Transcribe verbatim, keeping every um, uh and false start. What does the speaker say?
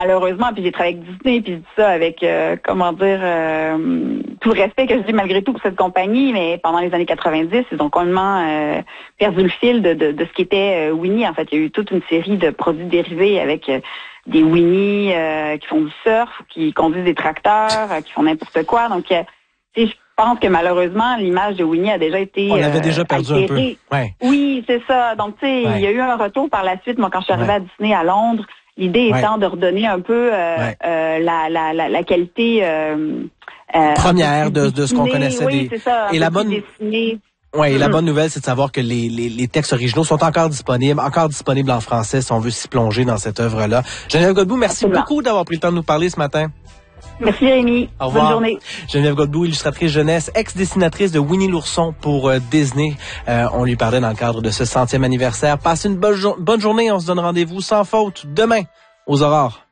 malheureusement, puis j'ai travaillé avec Disney, puis je dis ça avec, euh, comment dire, euh, tout le respect que je dis malgré tout pour cette compagnie, mais pendant les années quatre-vingt-dix, ils ont complètement euh, perdu le fil de, de, de ce qu'était euh, Winnie. En fait, il y a eu toute une série de produits dérivés avec euh, des Winnie euh, qui font du surf, qui conduisent des tracteurs, euh, qui font n'importe quoi. Donc, euh, tu sais, je pense que malheureusement, l'image de Winnie a déjà été On l'avait euh, déjà perdu altérée. un peu. Ouais. Oui, c'est ça. Donc, tu sais, ouais. il y a eu un retour par la suite. Moi, quand je suis arrivée ouais. à Disney à Londres, l'idée ouais. étant de redonner un peu euh, ouais. euh, la, la, la, la qualité euh, euh, première de, de ce qu'on connaissait. Oui, des... c'est ça. Et la bonne... dessinée. Ouais, et la bonne nouvelle, c'est de savoir que les, les, les textes originaux sont encore disponibles, encore disponibles en français si on veut s'y plonger dans cette œuvre-là. Geneviève Godbout, merci Absolument. beaucoup d'avoir pris le temps de nous parler ce matin. Merci Rémi. Au revoir. Bonne journée. Geneviève Godbout, illustratrice jeunesse, ex-dessinatrice de Winnie l'ourson pour euh, Disney. Euh, on lui parlait dans le cadre de ce centième anniversaire. Passez une bonne, jo- bonne journée. On se donne rendez-vous sans faute demain aux Aurores.